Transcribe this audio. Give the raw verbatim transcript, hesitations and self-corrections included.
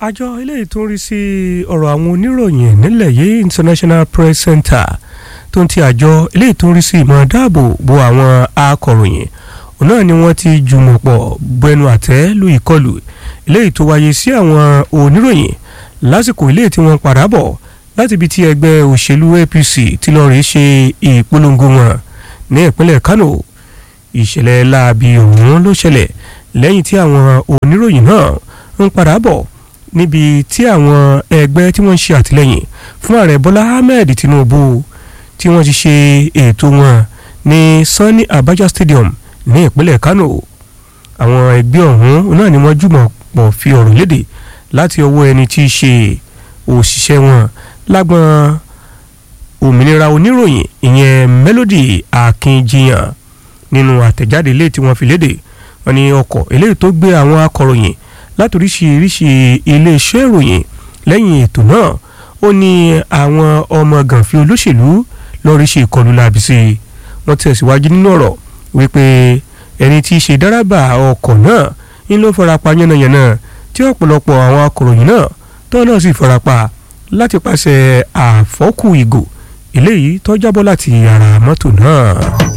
àjọ eléyìí tó ń rí sí ọ̀rọ̀ àwọn oníròyìn nílẹ̀ yìí International Press Center tó ń ti àjọ eléyìí tó ń rí sí ìmọ̀ dáàbò bo àwọn akọ̀ròyìn òun náà ni wọ́n ti jùmọ̀ pọ̀ bẹnu àtẹ́ lu ìkọlù eléyìí tó wáyé sí àwọn oníròyìn lásìkò eléyìí tí wọ́n padà bọ̀ láti ibi tí ẹgbẹ́ òṣèlú A P C ti lọ rèé ṣe ìpolongo wọn ní ìpínlẹ̀ Kano. Ìṣẹ̀lẹ̀ láabi ọ̀hún ló ṣẹlẹ̀ lẹ́yìn tí àwọn oníròyìn náà ń padà bọ̀ níbi tí àwọn ẹgbẹ́ tí wọ́n ń ṣe àtìlẹ́yìn fún ààrẹ Bọ́lá Ahmed Tinubu tí wọ́n ti ṣe ètò wọn ní Sani Abacha Stadium ní ìpínlẹ̀ Kano. Àwọn ẹgbẹ́ ọ̀hún náà ni wọ́n jùmọ̀ pọ̀ fi ọ̀rọ̀ léde láti ọwọ́ ẹni tí í ṣe òṣìṣẹ́ wọn lágbọn òmìnira oníròyìn ìyẹn Melody Akinjiyan. Nínú àtẹ̀jáde ilé tí wọ́n fi léde wọ́n ní ọkọ̀ eléyìí tó gbé àwọn akọ̀ròyìn látòríṣiríṣi iléeṣẹ́ ìròyìn lẹ́yìn ètò náà ó ní àwọn ọmọ gànfin olóṣèlú lọ́ọ́rí ṣe ìkọlù láabi sí i. Wọ́n tẹ̀síwájú nínú ọ̀rọ̀ wípé ẹni tí í ṣe dáràbà ọkọ̀ náà ń ló farapa yánnayànna tí ọ̀pọ̀lọpọ̀ àwọn akọ̀ròyìn náà tó náà sì farapa láti pàṣẹ àfọ́kù ìgò eléyìí tó jábọ́ láti ara mọ́tò náà.